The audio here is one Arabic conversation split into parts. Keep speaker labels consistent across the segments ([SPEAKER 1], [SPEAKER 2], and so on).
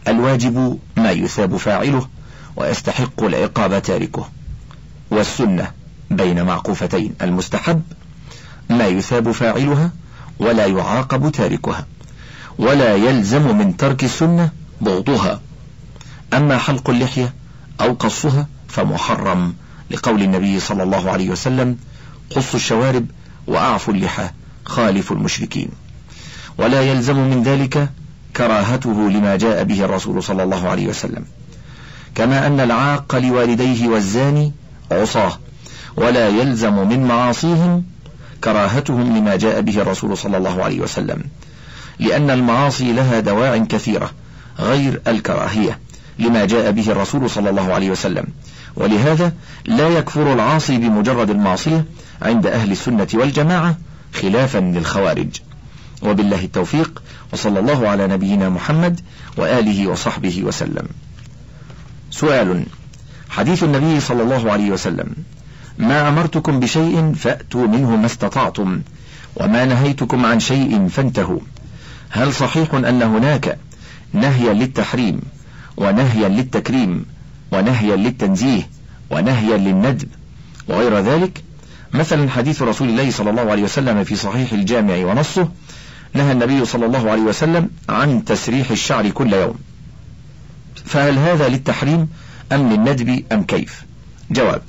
[SPEAKER 1] الواجب ما يثاب فاعله ويستحق العقاب تاركه، والسنة بين معقوفتين المستحب ما يثاب فاعلها ولا يعاقب تاركها، ولا يلزم من ترك السنة بغضها. أما حلق اللحية أو قصها فمحرم، لقول النبي صلى الله عليه وسلم: قصوا الشوارب وأعفوا اللحى خالف المشركين. ولا يلزم من ذلك كراهته لما جاء به الرسول صلى الله عليه وسلم، كما أن العاق لوالديه والزاني عصاه، ولا يلزم من معاصيهم كراهتهم لما جاء به الرسول صلى الله عليه وسلم، لأن المعاصي لها دواع كثيرة غير الكراهية لما جاء به الرسول صلى الله عليه وسلم، ولهذا لا يكفر العاصي بمجرد المعصية عند أهل السنة والجماعة خلافا للخوارج. وبالله التوفيق، وصلى الله على نبينا محمد وآله وصحبه وسلم. سؤال: حديث النبي صلى الله عليه وسلم: ما أمرتكم بشيء فأتوا منه ما استطعتم، وما نهيتكم عن شيء فانتهوا، هل صحيح أن هناك نهيا للتحريم ونهيا للتكريم ونهيا للتنزيه ونهيا للندب وغير ذلك؟ مثلا حديث رسول الله صلى الله عليه وسلم في صحيح الجامع ونصه: نهى النبي صلى الله عليه وسلم عن تسريح الشعر كل يوم، فهل هذا للتحريم أم للندب أم كيف؟ جواب: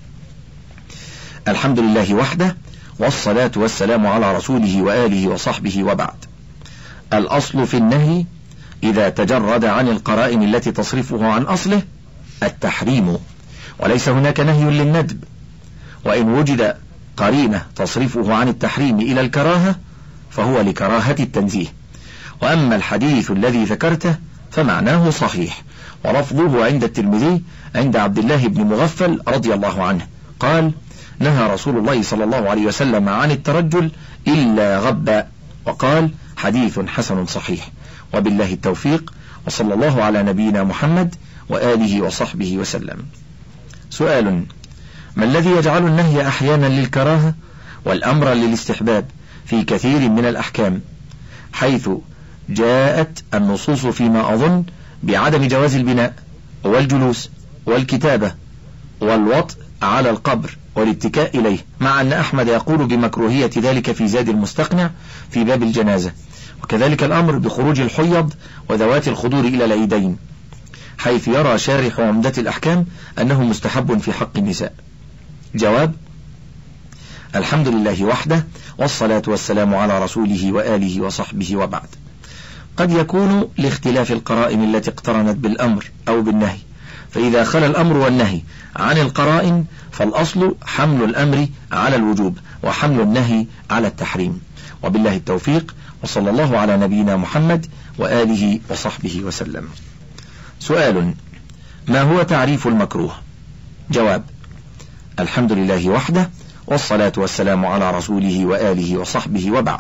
[SPEAKER 1] الحمد لله وحده، والصلاة والسلام على رسوله وآله وصحبه، وبعد. الأصل في النهي إذا تجرد عن القرائن التي تصرفه عن أصله التحريم، وليس هناك نهي للندب، وإن وجد قرينة تصرفه عن التحريم إلى الكراهة فهو لكراهة التنزيه. وأما الحديث الذي ذكرته فمعناه صحيح، ولفظه عند الترمذي عند عبد الله بن مغفل رضي الله عنه قال: نهى رسول الله صلى الله عليه وسلم عن الترجل إلا غبا، وقال: حديث حسن صحيح. وبالله التوفيق، وصلى الله على نبينا محمد وآله وصحبه وسلم. سؤال: ما الذي يجعل النهي أحيانا للكراهة والأمر للاستحباب في كثير من الأحكام، حيث جاءت النصوص فيما أظن بعدم جواز البناء والجلوس والكتابة والوطء على القبر والاتكاء إليه، مع أن أحمد يقول بمكروهية ذلك في زاد المستقنع في باب الجنازة، وكذلك الأمر بخروج الحيض وذوات الخدور إلى العيدين، حيث يرى شارح عمدة الأحكام أنه مستحب في حق النساء. جواب: الحمد لله وحده، والصلاة والسلام على رسوله وآله وصحبه، وبعد. قد يكون لاختلاف القرائن التي اقترنت بالأمر أو بالنهي، فإذا خلا الأمر والنهي عن القرائن فالأصل حمل الأمر على الوجوب وحمل النهي على التحريم. وبالله التوفيق، وصلى الله على نبينا محمد وآله وصحبه وسلم. سؤال: ما هو تعريف المكروه؟ جواب: الحمد لله وحده، والصلاة والسلام على رسوله وآله وصحبه، وبعد.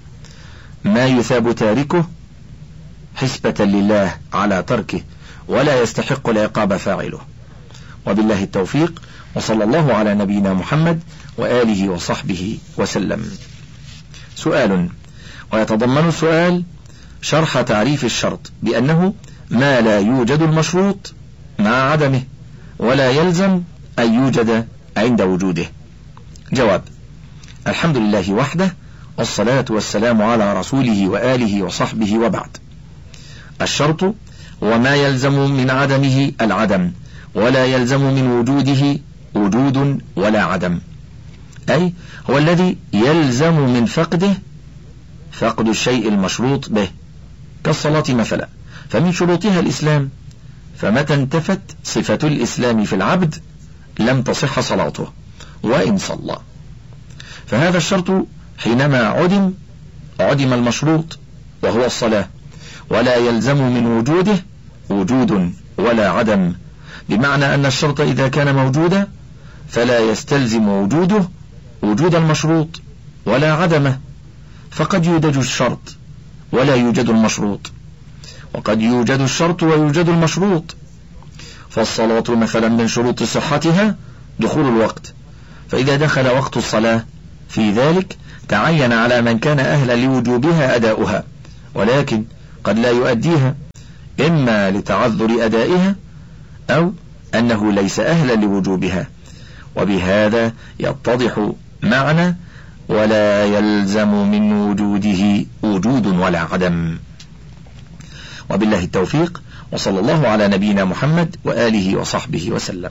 [SPEAKER 1] ما يثاب تاركه حسبة لله على تركه، ولا يستحق العقاب فاعله. وبالله التوفيق، وصلى الله على نبينا محمد وآله وصحبه وسلم. سؤال: ويتضمن السؤال شرح تعريف الشرط بأنه ما لا يوجد المشروط مع عدمه، ولا يلزم أن يوجد عند وجوده. جواب: الحمد لله وحده، والصلاة والسلام على رسوله وآله وصحبه، وبعد. الشرط وما يلزم من عدمه العدم، ولا يلزم من وجوده وجود ولا عدم، أي هو الذي يلزم من فقده فقد الشيء المشروط به، كالصلاة مثلا، فمن شروطها الإسلام، فمتى انتفت صفة الإسلام في العبد لم تصح صلاته وإن صلى، فهذا الشرط حينما عدم المشروط وهو الصلاة، ولا يلزم من وجوده وجود ولا عدم، بمعنى أن الشرط إذا كان موجودا فلا يستلزم وجوده وجود المشروط ولا عدمه، فقد يوجد الشرط ولا يوجد المشروط، وقد يوجد الشرط ويوجد المشروط. فالصلاة مثلا من شروط صحتها دخول الوقت، فإذا دخل وقت الصلاة في ذلك تعين على من كان أهلا لوجوبها أداؤها، ولكن قد لا يؤديها إما لتعذر أدائها أو أنه ليس أهلا لوجوبها، وبهذا يتضح معنى ولا يلزم من وجوده وجود ولا عدم. وبالله التوفيق، وصلى الله على نبينا محمد وآله وصحبه وسلم.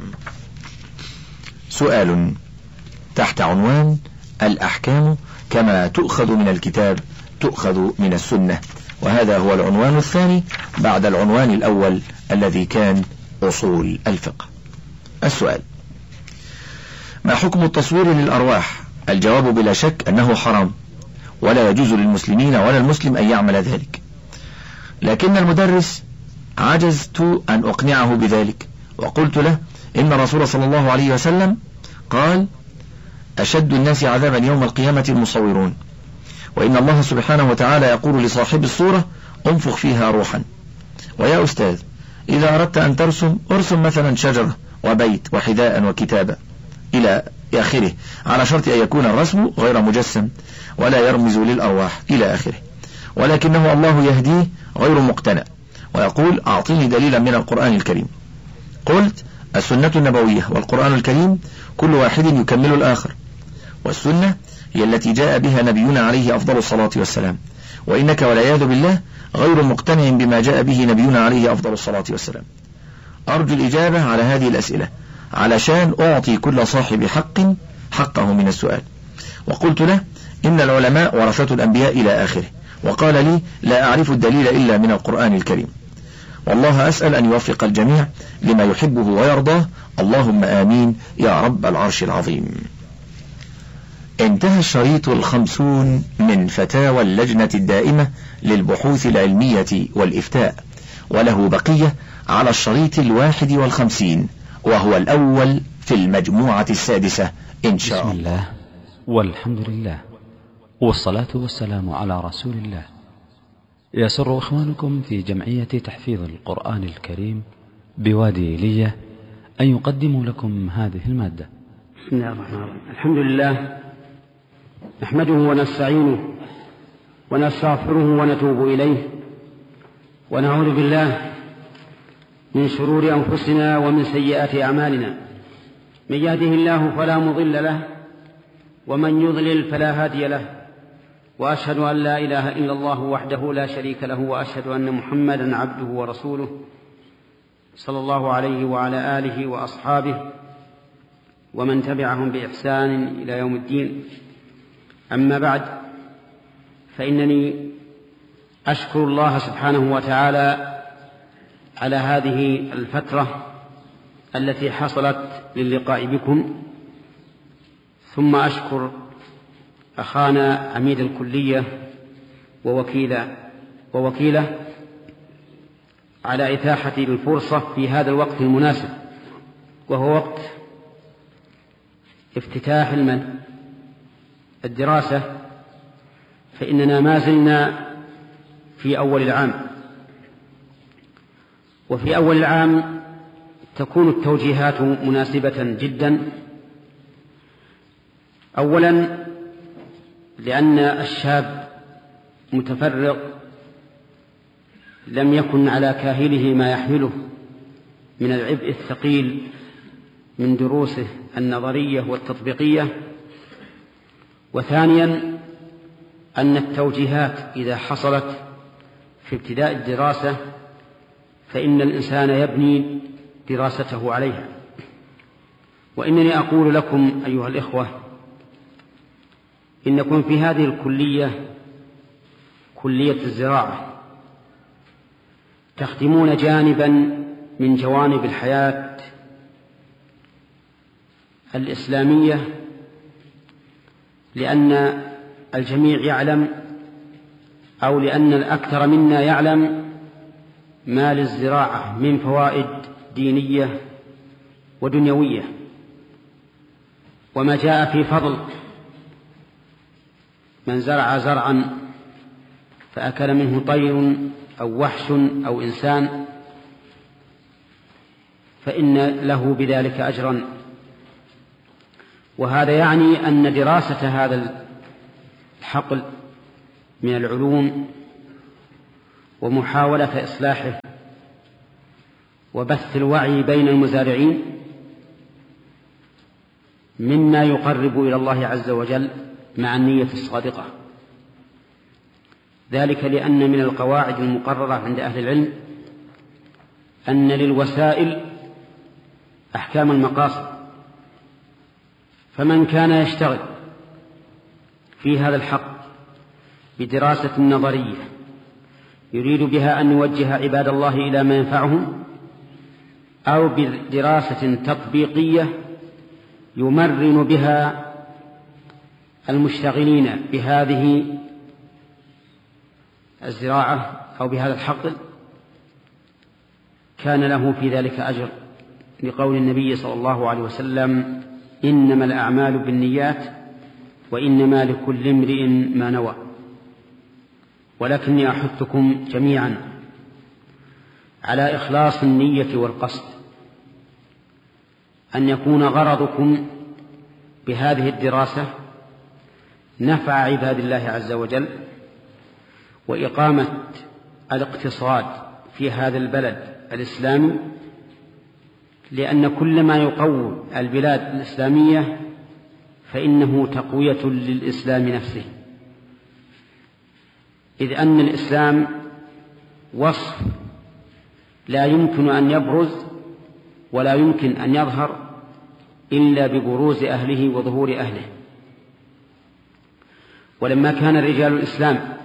[SPEAKER 1] سؤال تحت عنوان: الأحكام كما تؤخذ من الكتاب تؤخذ من السنة، وهذا هو العنوان الثاني بعد العنوان الأول الذي كان أصول الفقه. السؤال: ما حكم التصوير للأرواح؟ الجواب بلا شك أنه حرام، ولا يجوز للمسلمين ولا المسلم أن يعمل ذلك، لكن المدرس عجزت أن أقنعه بذلك، وقلت له إن الرسول صلى الله عليه وسلم قال: أشد الناس عذابا يوم القيامة المصورون، وإن الله سبحانه وتعالى يقول لصاحب الصورة: انفخ فيها روحا. ويا أستاذ، إذا أردت أن ترسم ارسم مثلا شجرة وبيت وحذاء وكتابة إلى آخره، على شرط أن يكون الرسم غير مجسم ولا يرمز للأرواح إلى آخره، ولكنه الله يهديه غير مقتنع ويقول: أعطيني دليلا من القرآن الكريم. قلت: السنة النبوية والقرآن الكريم كل واحد يكمل الآخر، والسنة هي التي جاء بها نبينا عليه أفضل الصلاة والسلام، وإنك والعياذ بالله غير مقتنع بما جاء به نبينا عليه أفضل الصلاة والسلام. أرجو الإجابة على هذه الأسئلة علشان أعطي كل صاحب حق حقه من السؤال. وقلت له: إن العلماء ورثة الأنبياء إلى آخره، وقال لي: لا أعرف الدليل إلا من القرآن الكريم. والله أسأل أن يوفق الجميع لما يحبه ويرضاه، اللهم آمين يا رب العرش العظيم. انتهى الشريط 50 من فتاوى اللجنة الدائمة للبحوث العلمية والإفتاء، وله بقية على الشريط 51 وهو الأول في المجموعة السادسة إن شاء الله.
[SPEAKER 2] بسم الله والحمد لله والصلاة والسلام على رسول الله. يسر إخوانكم في جمعية تحفيظ القرآن الكريم بوادي إيلية أن يقدموا لكم هذه المادة.
[SPEAKER 3] بسم الله الرحمن الرحيم. الحمد لله نحمده ونستعينه ونستغفره ونتوب إليه، ونعوذ بالله من شرور أنفسنا ومن سيئات أعمالنا. من يهده الله فلا مضل له، ومن يضلل فلا هادي له، وأشهد أن لا إله إلا الله وحده لا شريك له، وأشهد أن محمدا عبده ورسوله صلى الله عليه وعلى آله وأصحابه ومن تبعهم بإحسان إلى يوم الدين. أما بعد، فإنني أشكر الله سبحانه وتعالى على هذه الفترة التي حصلت للقاء بكم، ثم أشكر أخانا عميد الكلية ووكيله على إتاحة الفرصة في هذا الوقت المناسب، وهو وقت افتتاح الدراسة، فإننا ما زلنا في أول العام، وفي أول العام تكون التوجيهات مناسبة جدا. أولا لأن الشاب متفرغ لم يكن على كاهله ما يحمله من العبء الثقيل من دروسه النظرية والتطبيقية. وثانيا أن التوجيهات إذا حصلت في ابتداء الدراسة فإن الإنسان يبني دراسته عليها. وإنني أقول لكم أيها الإخوة إنكم في هذه الكلية، كلية الزراعة، تخدمون جانبا من جوانب الحياة الإسلامية، لأن الجميع يعلم، أو لأن الأكثر منا يعلم ما للزراعة من فوائد دينية ودنيوية، وما جاء في فضل من زرع زرعا فأكل منه طير أو وحش أو إنسان فإن له بذلك أجرا. وهذا يعني أن دراسة هذا الحقل من العلوم ومحاولة إصلاحه وبث الوعي بين المزارعين مما يقرب إلى الله عز وجل مع النية الصادقة، ذلك لأن من القواعد المقررة عند أهل العلم أن للوسائل أحكام المقاصد، فمن كان يشتغل في هذا الحق بدراسة نظرية يريد بها أن يوجه عباد الله إلى ما ينفعهم، أو بدراسة تطبيقية يمرن بها المشتغلين بهذه الزراعة أو بهذا الحقل، كان له في ذلك أجر، لقول النبي صلى الله عليه وسلم: إنما الأعمال بالنيات وإنما لكل امرئ ما نوى. ولكني أحثكم جميعا على إخلاص النية والقصد، أن يكون غرضكم بهذه الدراسة نفع عباد الله عز وجل وإقامة الاقتصاد في هذا البلد الإسلامي، لأن كل ما يقوي البلاد الإسلامية فإنه تقوية للإسلام نفسه، إذ أن الإسلام وصف لا يمكن أن يبرز ولا يمكن أن يظهر إلا ببروز أهله وظهور أهله. ولما كان رجال الإسلام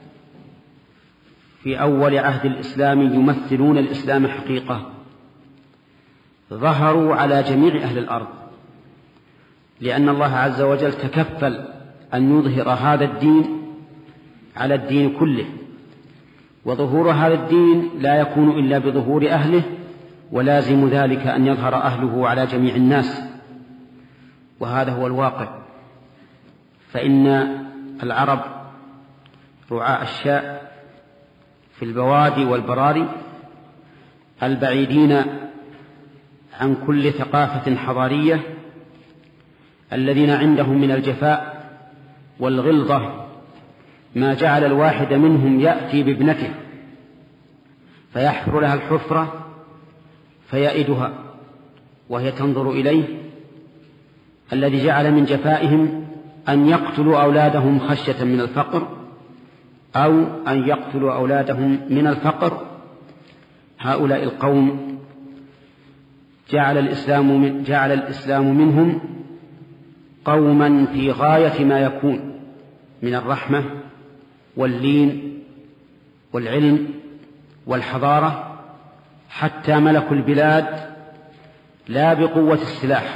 [SPEAKER 3] في أول عهد الإسلام يمثلون الإسلام حقيقة، ظهروا على جميع أهل الأرض، لأن الله عز وجل تكفل أن يظهر هذا الدين على الدين كله، وظهور هذا الدين لا يكون إلا بظهور أهله، ولازم ذلك أن يظهر أهله على جميع الناس، وهذا هو الواقع. فإن العرب رعاء الشاء في البوادي والبراري البعيدين عن كل ثقافة حضارية، الذين عندهم من الجفاء والغلظة ما جعل الواحد منهم يأتي بابنته فيحفر لها الحفرة فيئدها وهي تنظر إليه، الذي جعل من جفائهم أن يقتلوا أولادهم خشية من الفقر، أو أن يقتلوا أولادهم من الفقر. هؤلاء القوم جعل الإسلام منهم قوما في غاية ما يكون من الرحمة واللين والعلم والحضارة، حتى ملكوا البلاد لا بقوة السلاح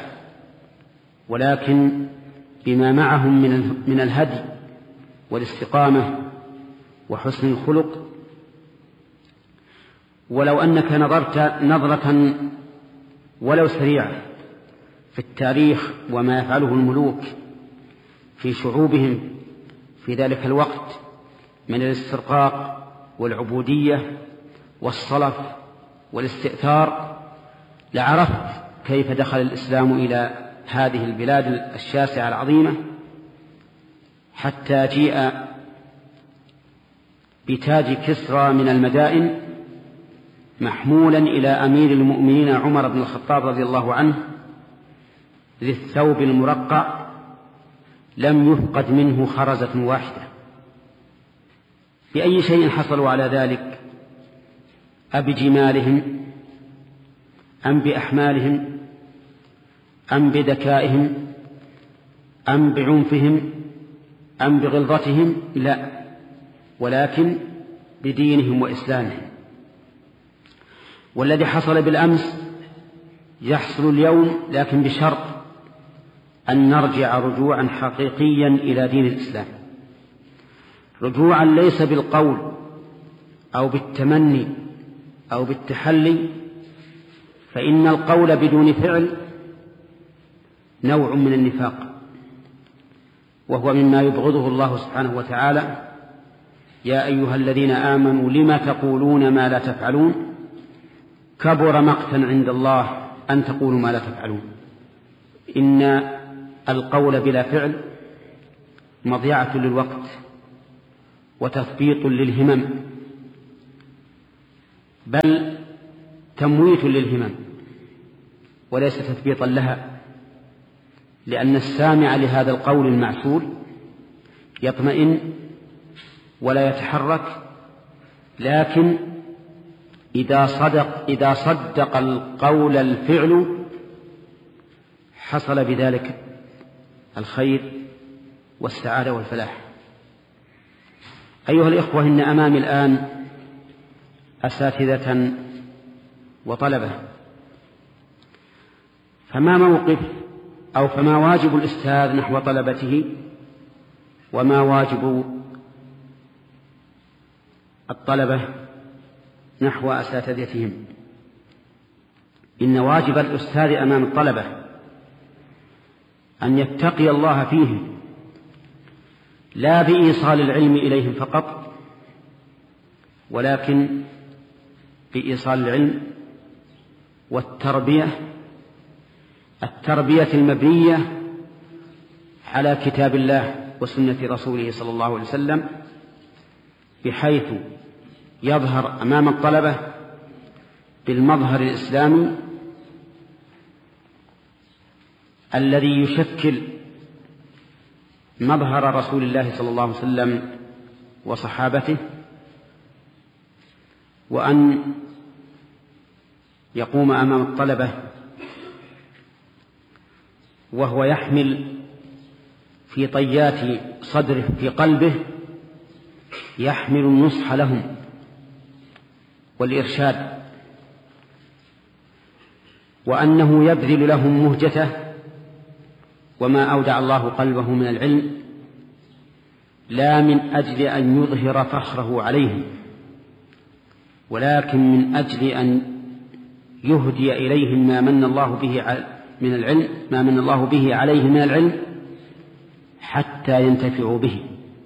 [SPEAKER 3] ولكن بما معهم من الهدي والاستقامة وحسن الخلق. ولو أنك نظرت نظرة ولو سريعة في التاريخ وما يفعله الملوك في شعوبهم في ذلك الوقت من الاسترقاق والعبودية والصلف والاستئثار، لعرفت كيف دخل الإسلام إلى هذه البلاد الشاسعة العظيمة، حتى جيء بتاج كسرى من المدائن محمولا إلى أمير المؤمنين عمر بن الخطاب رضي الله عنه، ذي الثوب المرقع لم يفقد منه خرزة واحدة. بأي شيء حصلوا على ذلك؟ أبجمالهم أم بأحمالهم أم بذكائهم أم بعنفهم أم بغلظتهم؟ لا، ولكن بدينهم وإسلامهم. والذي حصل بالأمس يحصل اليوم، لكن بشرط أن نرجع رجوعا حقيقيا إلى دين الإسلام، رجوعا ليس بالقول أو بالتمني أو بالتحلي، فإن القول بدون فعل نوع من النفاق، وهو مما يبغضه الله سبحانه وتعالى: يا أيها الذين آمنوا لم تقولون ما لا تفعلون كبر مقتا عند الله أن تقولوا ما لا تفعلون. إن القول بلا فعل مضيعة للوقت وتثبيط للهمم، بل تمويت للهمم وليس تثبيطا لها، لأن السامع لهذا القول المعسول يطمئن ولا يتحرك، لكن إذا صدق القول الفعل حصل بذلك الخير والسعادة والفلاح. أيها الإخوة، إن أمامي الآن أساتذة وطلبة، فما موقف أو فما واجب الأستاذ نحو طلبته، وما واجب الطلبة نحو أساتذتهم؟ إن واجب الأستاذ أمام الطلبة أن يتقي الله فيهم، لا بإيصال العلم إليهم فقط، ولكن بإيصال العلم والتربية، التربية المبنية على كتاب الله وسنة رسوله صلى الله عليه وسلم، بحيث يظهر أمام الطلبة بالمظهر الإسلامي الذي يشكل مظهر رسول الله صلى الله عليه وسلم وصحابته، وأن يقوم أمام الطلبة وهو يحمل في طيات صدره في قلبه، يحمل النصح لهم والإرشاد، وأنه يبذل لهم مهجته وما أودع الله قلبه من العلم، لا من أجل أن يظهر فخره عليهم، ولكن من أجل أن يهدي إليهم ما من الله به من العلم، ما من الله به عليه من العلم، حتى ينتفعوا به.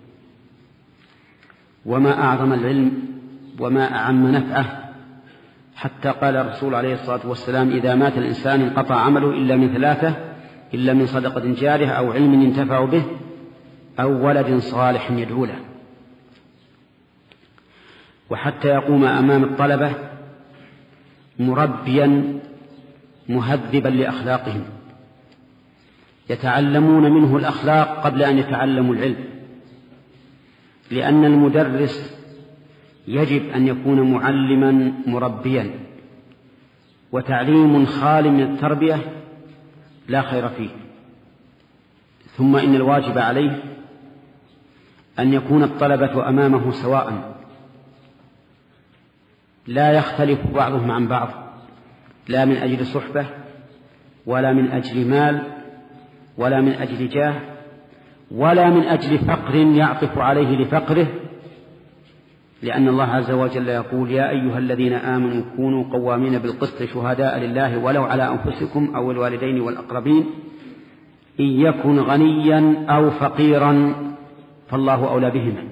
[SPEAKER 3] وما أعظم العلم وما أعم نفعه، حتى قال الرسول عليه الصلاة والسلام: إذا مات الإنسان انقطع عمله إلا من ثلاثة: إلا من صدقة جارية، أو علم ينتفع به، أو ولد صالح يدعو له. وحتى يقوم أمام الطلبة مربيا مهذبا لأخلاقهم، يتعلمون منه الأخلاق قبل أن يتعلموا العلم، لأن المدرس يجب أن يكون معلما مربيا، وتعليم خال من التربية لا خير فيه. ثم إن الواجب عليه أن يكون الطلبة أمامه سواء، لا يختلف بعضهم عن بعض، لا من أجل صحبة ولا من أجل مال ولا من أجل جاه ولا من أجل فقر يعطف عليه لفقره، لأن الله عز وجل يقول: يا أيها الذين آمنوا كونوا قوامين بالقسط شهداء لله ولو على أنفسكم أو الوالدين والأقربين إن يكن غنيا أو فقيرا فالله أولى بهما.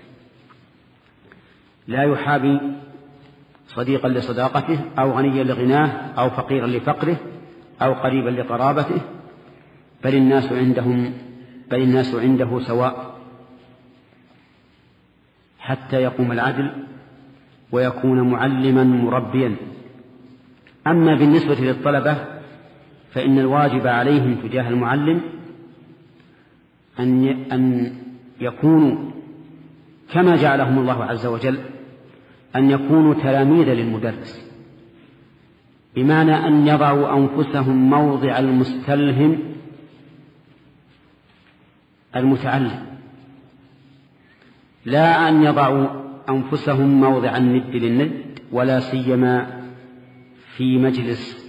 [SPEAKER 3] لا يحابي صديقا لصداقته أو غنيا لغناه أو فقيرا لفقره أو قريبا لقرابته، بل الناس عنده سواء، حتى يقوم العدل ويكون معلما مربيا. أما بالنسبة للطلبة فإن الواجب عليهم تجاه المعلم أن يكونوا كما جعلهم الله عز وجل، أن يكونوا تلاميذ للمدرس، بمعنى أن يضعوا أنفسهم موضع المستلهم المتعلم، لا أن يضعوا أنفسهم موضع الند للند، ولا سيما في مجلس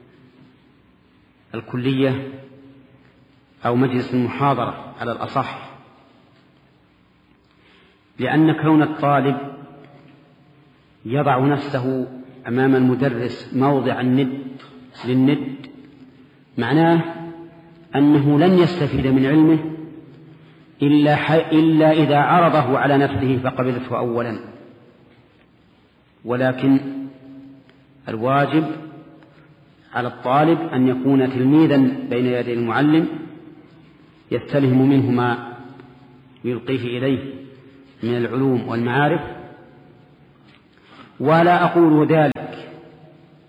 [SPEAKER 3] الكلية أو مجلس المحاضرة على الأصح، لأن كون الطالب يضع نفسه أمام المدرس موضع الند للند معناه أنه لن يستفيد من علمه إلا إذا عرضه على نفسه فقبلته أولا. ولكن الواجب على الطالب أن يكون تلميذا بين يدي المعلم، يستلهم منه ما يلقيه إليه من العلوم والمعارف. ولا أقول ذلك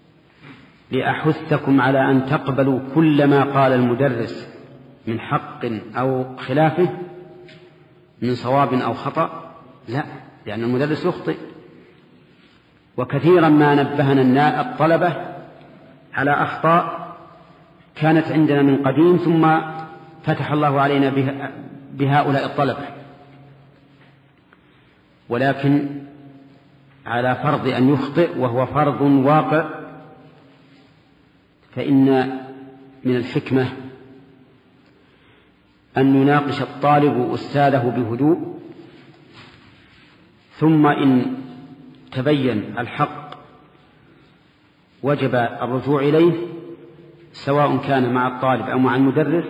[SPEAKER 3] لأحثكم على أن تقبلوا كل ما قال المدرس من حق أو خلافه، من صواب أو خطأ، لا، لأن المدرس يخطئ. وكثيرا ما نبهنا الطلبة على أخطاء كانت عندنا من قديم، ثم فتح الله علينا بهؤلاء الطلبة، ولكن على فرض أن يخطئ، وهو فرض واقع. فإن من الحكمة أن يناقش الطالب أستاذه بهدوء، ثم إن تبين الحق وجب الرجوع إليه، سواء كان مع الطالب أو مع المدرس،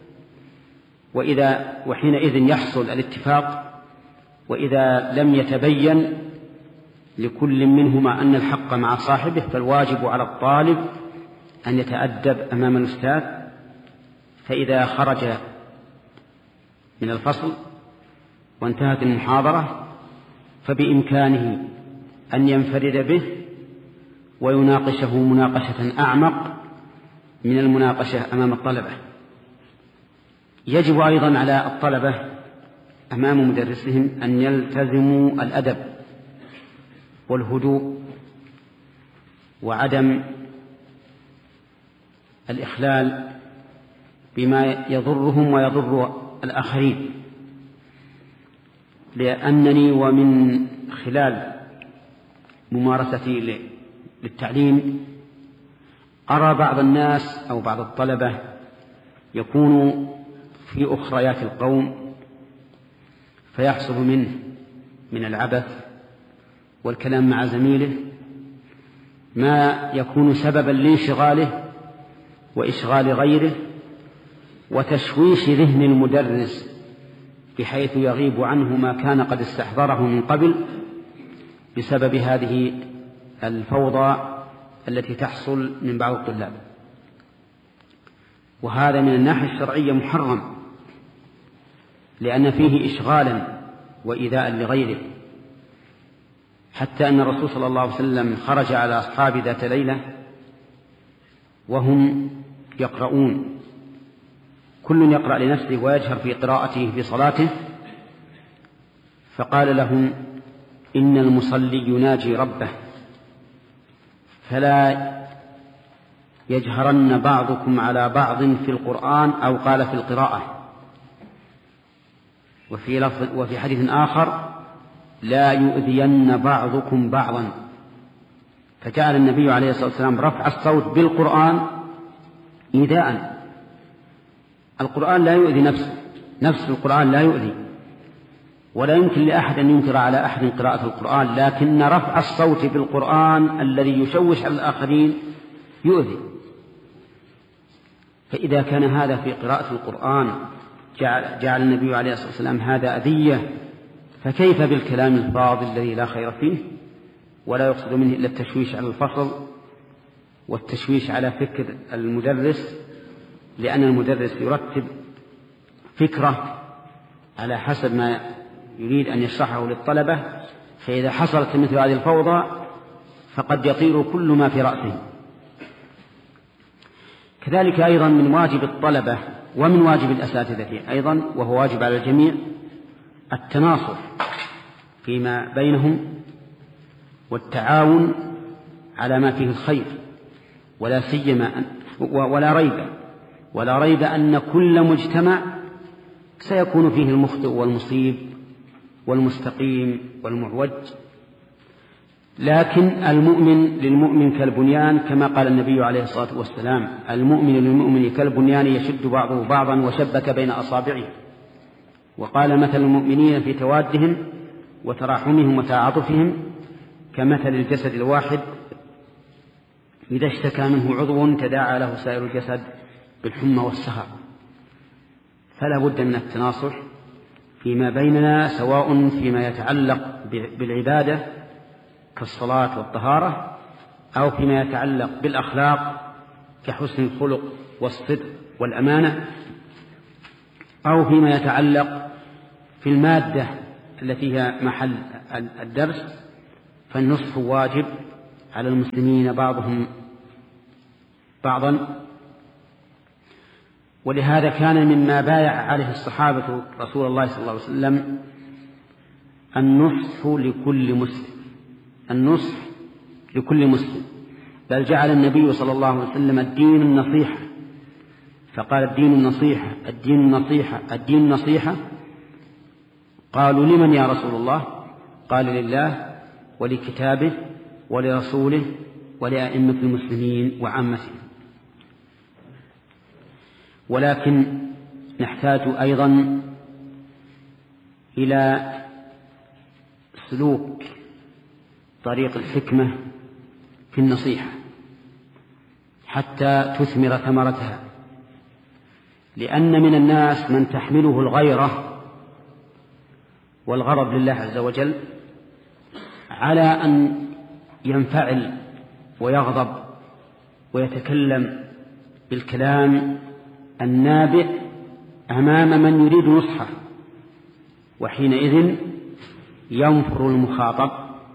[SPEAKER 3] وحينئذ يحصل الاتفاق. وإذا لم يتبين لكل منهما أن الحق مع صاحبه، فالواجب على الطالب أن يتأدب أمام الأستاذ. فإذا خرج من الفصل وانتهت المحاضرة، فبإمكانه أن ينفرد به ويناقشه مناقشة أعمق من المناقشة أمام الطلبة. يجب أيضا على الطلبة أمام مدرسهم أن يلتزموا الأدب والهدوء، وعدم الإخلال بما يضرهم ويضر الآخرين. لأنني ومن خلال ممارستي للتعليم أرى بعض الناس أو بعض الطلبة يكون في أخريات القوم، فيحصل منه من العبث والكلام مع زميله ما يكون سببا لانشغاله وإشغال غيره وتشويش ذهن المدرس، بحيث يغيب عنه ما كان قد استحضره من قبل بسبب هذه الفوضى التي تحصل من بعض الطلاب. وهذا من الناحية الشرعية محرم، لأن فيه إشغالا وإيذاء لغيره، حتى أن الرسول صلى الله عليه وسلم خرج على أصحاب ذات ليلة وهم يقرؤون، كل يقرأ لنفسه ويجهر في قراءته في صلاته، فقال لهم: إن المصلي يناجي ربه، فلا يجهرن بعضكم على بعض في القرآن، أو قال في القراءة. وفي حديث آخر: لا يؤذين بعضكم بعضا. فجعل النبي عليه الصلاة والسلام رفع الصوت بالقرآن إيذاء. القرآن لا يؤذي نفس القرآن لا يؤذي، ولا يمكن لأحد أن ينكر على أحد قراءة القرآن، لكن رفع الصوت بالقرآن الذي يشوش على الآخرين يؤذي. فإذا كان هذا في قراءة القرآن جعل النبي عليه الصلاة والسلام هذا أذية، فكيف بالكلام الفاضل الذي لا خير فيه ولا يقصد منه إلا التشويش على الفصل والتشويش على فكر المدرس، لأن المدرس يرتب فكرة على حسب ما يريد أن يشرحه للطلبة، فإذا حصلت مثل هذه الفوضى فقد يطير كل ما في رأسه. كذلك أيضا من واجب الطلبة ومن واجب الأساتذة أيضا، وهو واجب على الجميع، التناصح فيما بينهم والتعاون على ما فيه الخير، ولا ريب أن كل مجتمع سيكون فيه المخطئ والمصيب والمستقيم والمعوج، لكن المؤمن للمؤمن كالبنيان، كما قال النبي عليه الصلاة والسلام: المؤمن للمؤمن كالبنيان يشد بعضه بعضا وشبك بين أصابعه. وقال: مثل المؤمنين في توادهم وتراحمهم وتعاطفهم كمثل الجسد الواحد إذا اشتكى منه عضو تداعى له سائر الجسد بالحمى والسهر. فلا بد من التناصح فيما بيننا، سواء فيما يتعلق بالعبادة كالصلاة والطهارة، أو فيما يتعلق بالأخلاق كحسن الخلق والصدق والأمانة، أو فيما يتعلق في المادة التي هي محل الدرس. فالنصح واجب على المسلمين بعضهم بعضا. ولهذا كان مما بايع عليه الصحابة رسول الله صلى الله عليه وسلم النصح لكل مسلم، النصح لكل مسلم، بل جعل النبي صلى الله عليه وسلم الدين النصيحة، فقال الدين النصيحة الدين النصيحة الدين النصيحة. قالوا لمن يا رسول الله؟ قال لله ولكتابه ولرسوله ولأئمة المسلمين وعامتهم. ولكن نحتاج أيضا إلى سلوك طريق الحكمة في النصيحة حتى تثمر ثمرتها، لأن من الناس من تحمله الغيرة والغضب لله عز وجل على أن ينفعل ويغضب ويتكلم بالكلام النابئ أمام من يريد نصحه، وحينئذ ينفر المخاطب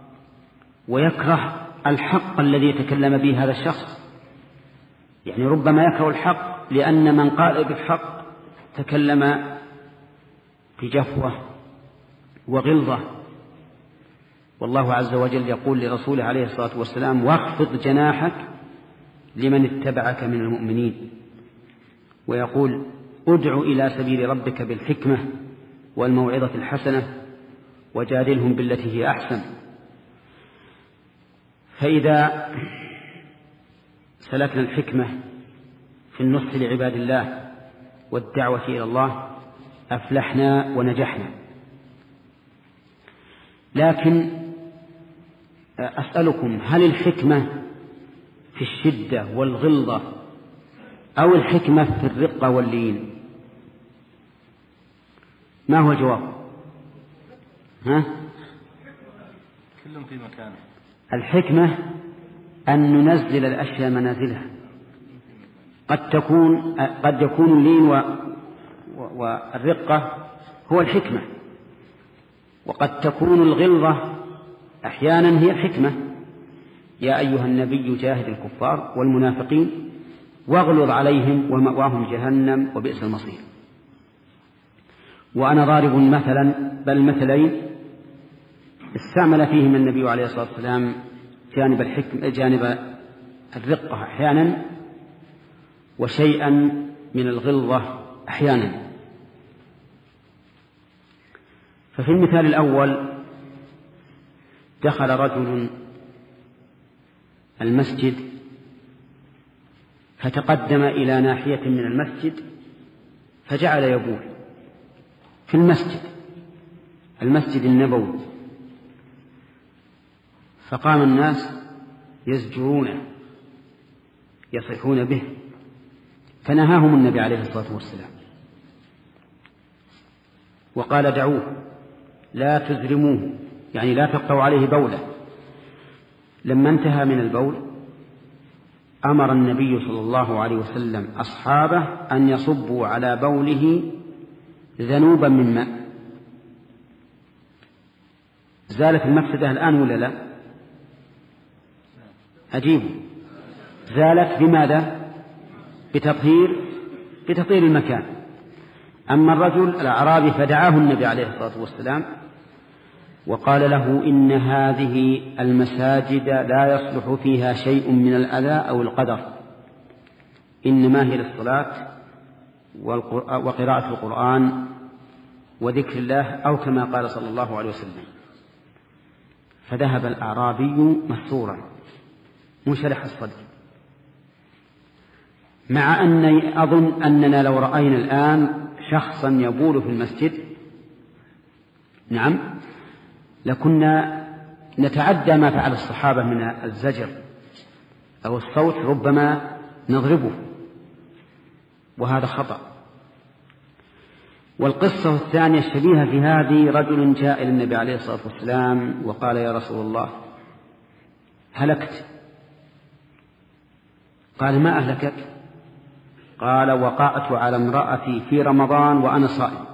[SPEAKER 3] ويكره الحق الذي يتكلم به هذا الشخص. يعني ربما يكره الحق لأن من قال بالحق تكلم بجفوة وغلظة. والله عز وجل يقول لرسوله عليه الصلاة والسلام: واخفض جناحك لمن اتبعك من المؤمنين. ويقول: ادع إلى سبيل ربك بالحكمة والموعظة الحسنة وجادلهم بالتي هي أحسن. فإذا سلكنا الحكمة في النصح لعباد الله والدعوة إلى الله أفلحنا ونجحنا. لكن أسألكم: هل الحكمة في الشدة والغلظة أو الحكمة في الرقة واللين؟ ما هو الجواب؟
[SPEAKER 1] كلهم في مكانه.
[SPEAKER 3] الحكمة أن ننزل الأشياء منازلها. قد يكون اللين والرقة هو الحكمة، وقد تكون الغلظة أحيانا هي الحكمة. يا أيها النبي جاهد الكفار والمنافقين واغلظ عليهم ومأواهم جهنم وبئس المصير. وأنا ضارب مثلا بل مثلين استعمل فيهما النبي عليه الصلاة والسلام جانب الرقة أحيانا وشيئا من الغلظة أحيانا. ففي المثال الأول دخل رجل المسجد فتقدم إلى ناحية من المسجد فجعل يبول في المسجد النبوي، فقام الناس يزجرونه يصيحون به، فنهاهم النبي عليه الصلاة والسلام وقال: دعوه لا تزرموه، يعني لا تقطعوا عليه بوله. لما انتهى من البول أمر النبي صلى الله عليه وسلم أصحابه أن يصبوا على بوله ذنوبا من ماء. زالت المفسدة الآن ولا لا؟ عجيب، زالت بماذا؟ بتطهير المكان. أما الرجل الأعرابي فدعاه النبي عليه الصلاة والسلام وقال له: إن هذه المساجد لا يصلح فيها شيء من الأذى أو القدر، إنما هي للصلاة وقراءة القرآن وذكر الله، أو كما قال صلى الله عليه وسلم. فذهب الأعرابي مسرورا منشرح الصدر، مع أني أظن أننا لو رأينا الآن شخصا يبول في المسجد لكنا نتعدى ما فعل الصحابة من الزجر أو الصوت، ربما نضربه، وهذا خطأ. والقصة الثانية الشبيهة في هذه: رجل جاء إلى النبي عليه الصلاة والسلام وقال: يا رسول الله هلكت. قال: ما أهلكك؟ قال: وقعت على امرأتي في رمضان وأنا صائم،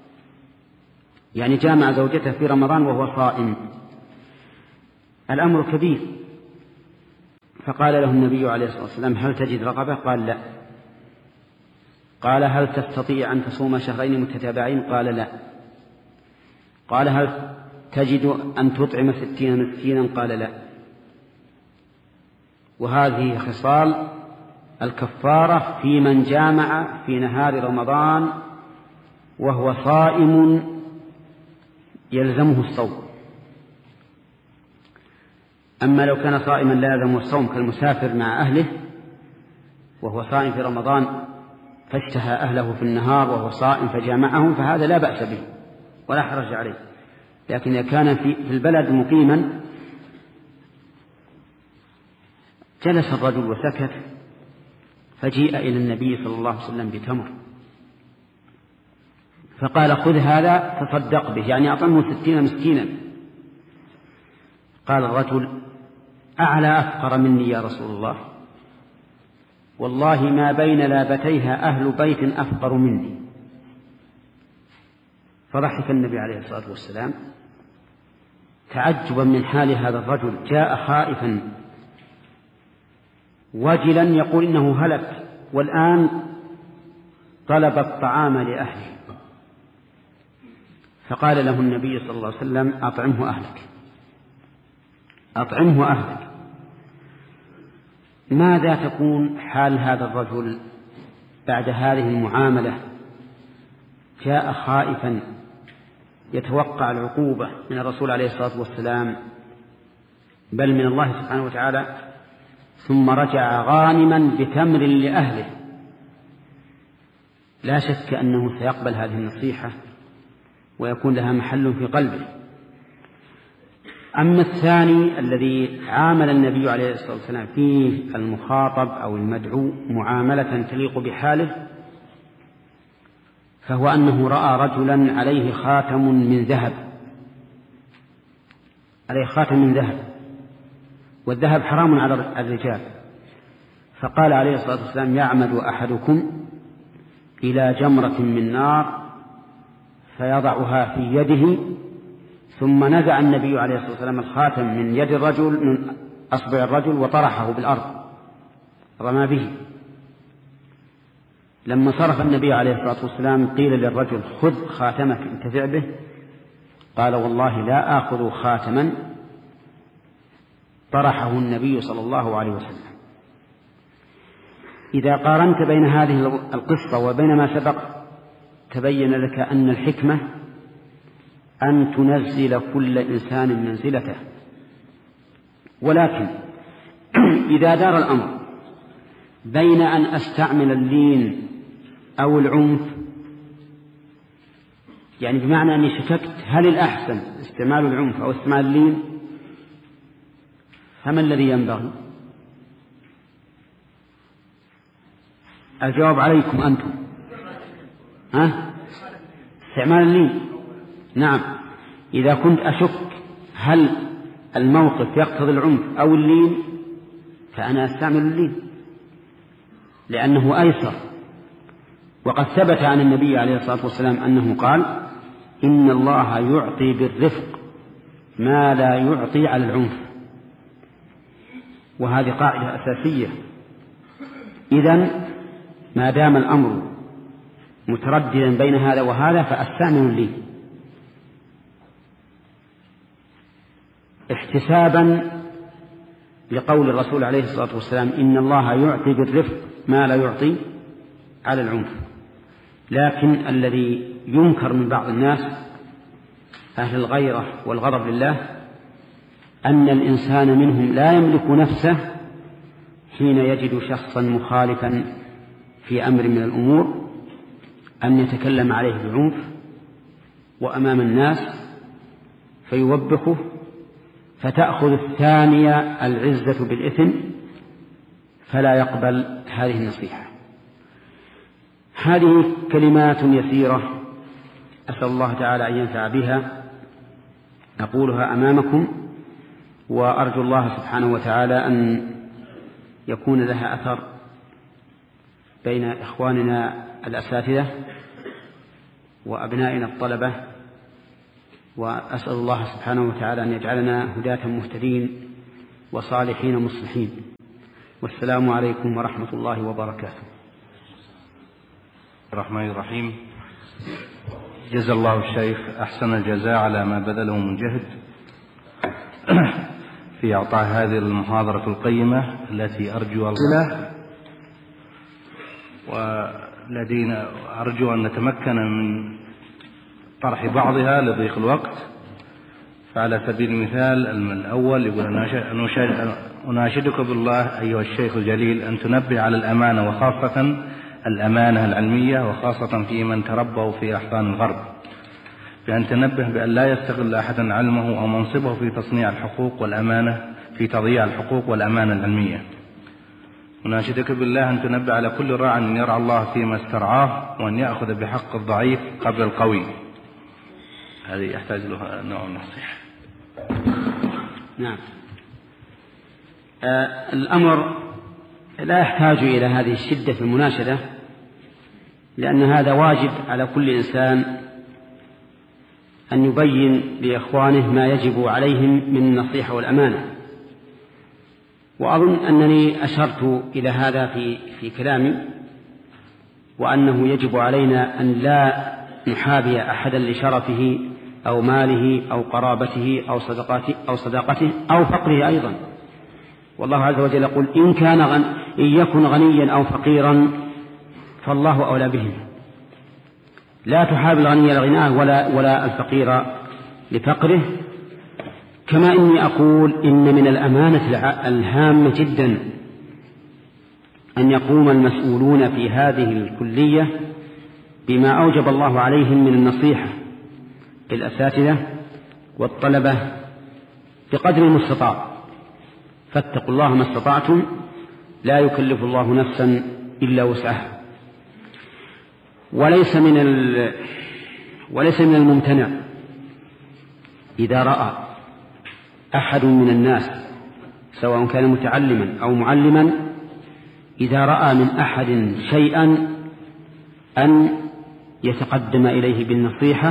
[SPEAKER 3] يعني جامع زوجته في رمضان وهو صائم. الأمر كبير، فقال له النبي عليه الصلاة والسلام: هل تجد رغبة؟ قال: لا. قال: هل تستطيع أن تصوم شهرين متتابعين؟ قال: لا. قال: هل تجد أن تطعم 60 مسكينا؟ قال: لا. وهذه خصال الكفارة في من جامع في نهار رمضان وهو صائم يلزمه الصوم. أما لو كان صائما لا يلزمه الصوم كالمسافر مع أهله وهو صائم في رمضان فاشتهى أهله في النهار وهو صائم فجامعهم، فهذا لا بأس به ولا حرج عليه. لكن إذا كان في البلد مقيما جلس الرجل وسكت، فجيء إلى النبي صلى الله عليه وسلم بتمر فقال: خذ هذا تصدق به، يعني أطعمه 60 مسكينا. قال الرجل: أعلى أفقر مني يا رسول الله، والله ما بين لابتيها أهل بيت أفقر مني. فضحك النبي عليه الصلاة والسلام تعجبا من حال هذا الرجل، جاء خائفا وجلا يقول إنه هلك، والآن طلب الطعام لأهله. فقال له النبي صلى الله عليه وسلم: أطعمه أهلك، أطعمه أهلك. ماذا تكون حال هذا الرجل بعد هذه المعاملة؟ جاء خائفا يتوقع العقوبة من الرسول عليه الصلاة والسلام بل من الله سبحانه وتعالى، ثم رجع غانما بتمر لأهله. لا شك أنه سيقبل هذه النصيحة ويكون لها محل في قلبه. أما الثاني الذي عامل النبي عليه الصلاة والسلام فيه المخاطب أو المدعو معاملة تليق بحاله، فهو أنه رأى رجلا عليه خاتم من ذهب، عليه خاتم من ذهب، والذهب حرام على الرجال. فقال عليه الصلاة والسلام: يعمد أحدكم إلى جمرة من نار فيضعها في يده، ثم نزع النبي عليه الصلاة والسلام الخاتم من يد الرجل، من أصبع الرجل، وطرحه بالأرض، رمى به. لما صرف النبي عليه الصلاة والسلام قيل للرجل: خذ خاتمك انتفع به. قال: والله لا آخذ خاتما طرحه النبي صلى الله عليه وسلم. إذا قارنت بين هذه القصة وبين ما سبق تبين لك أن الحكمة أن تنزل كل إنسان منزلته. ولكن إذا دار الأمر بين أن أستعمل اللين أو العنف، يعني بمعنى أني شككت هل الأحسن استعمال العنف أو استعمال اللين، فما الذي ينبغي؟ الجواب عليكم أنتم. استعمال اللين. نعم، إذا كنت أشك هل الموقف يقتضي العنف أو اللين فأنا أستعمل اللين لأنه أيسر. وقد ثبت عن النبي عليه الصلاة والسلام أنه قال: إن الله يعطي بالرفق ما لا يعطي على العنف. وهذه قاعدة أساسية. إذن ما دام الأمر مترددا بين هذا وهذا فأستعمل اللين احتسابا لقول الرسول عليه الصلاة والسلام: إن الله يعطي بالرفق ما لا يعطي على العنف. لكن الذي ينكر من بعض الناس أهل الغيرة والغضب لله أن الإنسان منهم لا يملك نفسه حين يجد شخصا مخالفا في أمر من الأمور أن يتكلم عليه بعنف وأمام الناس فيوبخه، فتأخذ الثانية العزة بالإثم فلا يقبل هذه النصيحة. هذه كلمات يسيرة أسأل الله تعالى أن ينفع بها، أقولها أمامكم، وأرجو الله سبحانه وتعالى أن يكون لها أثر بين إخواننا الأساتذة وأبنائنا الطلبة، وأسأل الله سبحانه وتعالى أن يجعلنا هداة مهتدين وصالحين مصلحين. والسلام عليكم ورحمة الله وبركاته.
[SPEAKER 4] الرحمن الرحيم. جزا الله الشيخ أحسن الجزاء على ما بذله من جهد في إعطاء هذه المحاضرة القيمة التي أرجو الله، ولدينا أرجو أن نتمكن من طرح بعضها لضيق الوقت. فعلى سبيل المثال الأول يقول: أناشدك بالله أيها الشيخ الجليل أن تنبه على الأمانة، وخاصة الأمانة العلمية، وخاصة في من تربوا في أحضان الغرب، بأن تنبه بأن لا يستغل أحدا علمه أو منصبه في تصنيع الحقوق والأمانة، في تضييع الحقوق والأمانة العلمية. أناشدك بالله أن تنبه على كل راع أن يرعى الله فيما استرعاه، وأن يأخذ بحق الضعيف قبل القوي. هذه يحتاج لها نوع من النصيحة.
[SPEAKER 3] نعم. الأمر لا يحتاج إلى هذه الشدة في المناشدة، لأن هذا واجب على كل إنسان أن يبين لإخوانه ما يجب عليهم من النصيحة والأمانة. وأظن أنني أشرت إلى هذا في كلامي، وأنه يجب علينا أن لا نحابي أحدا لشرفه أو ماله أو قرابته أو صداقته أو فقره أيضا. والله عز وجل يقول: إن يكن غنيا أو فقيرا فالله أولى به. لا تحابي الغني لغناه ولا الفقير لفقره. كما إني أقول إن من الأمانة الهامة جدا أن يقوم المسؤولون في هذه الكلية بما أوجب الله عليهم من النصيحة للأساتذة والطلبة بقدر المستطاع. فاتقوا الله ما استطعتم، لا يكلف الله نفسا إلا وسعها. وليس من الممتنع إذا رأى أحد من الناس سواء كان متعلما أو معلما، إذا رأى من أحد شيئا أن يتقدم إليه بالنصيحة،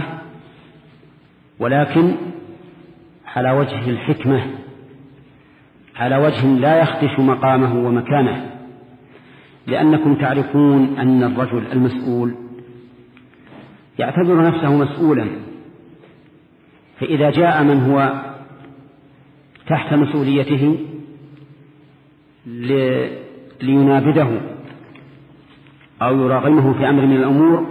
[SPEAKER 3] ولكن على وجه الحكمة، على وجه لا يخدش مقامه ومكانه. لأنكم تعرفون أن الرجل المسؤول يعتبر نفسه مسؤولا، فإذا جاء من هو تحت مسؤوليته لينابذه أو يراغمه في أمر من الأمور،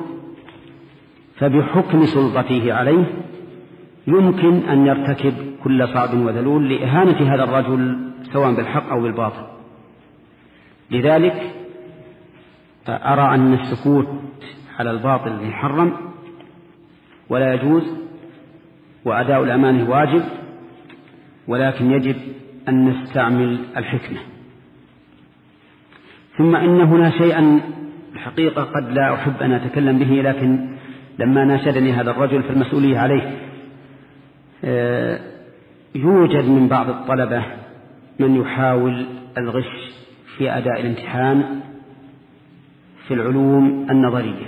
[SPEAKER 3] فبحكم سلطته عليه يمكن أن يرتكب كل صعب وذلول لإهانة هذا الرجل سواء بالحق أو بالباطل. لذلك أرى أن السكوت على الباطل محرم ولا يجوز، وأداء الأمانة واجب، ولكن يجب أن نستعمل الحكمة. ثم إن هنا شيئا الحقيقة قد لا أحب أن أتكلم به، لكن لما ناشدني هذا الرجل فالمسؤولية عليه. يوجد من بعض الطلبة من يحاول الغش في أداء الامتحان في العلوم النظرية،